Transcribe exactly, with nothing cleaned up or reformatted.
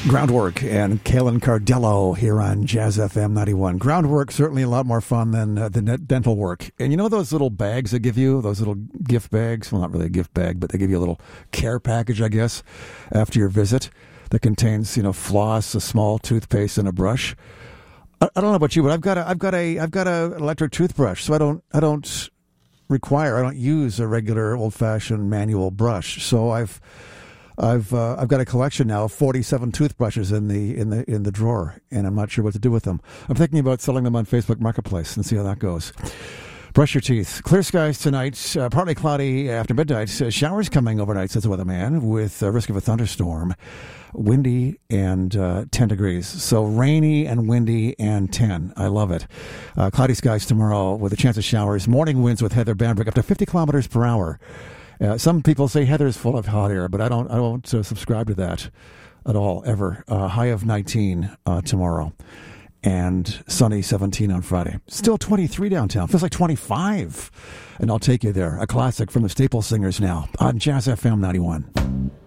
Groundwork and Kalen Cardello here on Jazz F M ninety-one. Groundwork, certainly a lot more fun than uh, the dental work. And you know those little bags they give you, those little gift bags? Well, not really a gift bag, but they give you a little care package, I guess, after your visit that contains, you know, floss, a small toothpaste, and a brush. I, I don't know about you, but I've got a, I've got a, I've got a electric toothbrush, so I don't, I don't require, I don't use a regular old-fashioned manual brush. So I've I've uh, I've got a collection now of forty-seven toothbrushes in the in the in the drawer, and I'm not sure what to do with them. I'm thinking about selling them on Facebook Marketplace and see how that goes. Brush your teeth. Clear skies tonight, uh, partly cloudy after midnight. Uh, showers coming overnight, says the weatherman, with a risk of a thunderstorm. Windy and uh, ten degrees. So rainy and windy and ten. I love it. Uh, cloudy skies tomorrow with a chance of showers. Morning winds with Heather Bambrick up to fifty kilometers per hour. Uh, some people say Heather's full of hot air, but I don't. I don't uh, subscribe to that at all ever. Uh, high of nineteen uh, tomorrow, and sunny seventeen on Friday. Still twenty-three downtown. Feels like twenty-five, and I'll take you there. A classic from the Staple Singers now on Jazz F M ninety-one.